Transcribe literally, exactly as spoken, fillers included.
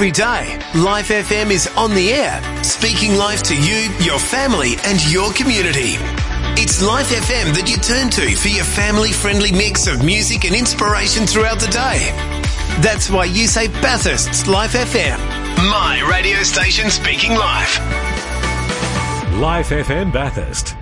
every day, Life F M is on the air, speaking life to you, your family and your community. It's Life F M that you turn to for your family-friendly mix of music and inspiration throughout the day. That's why you say Bathurst's Life F M. My radio station speaking life. Life F M Bathurst.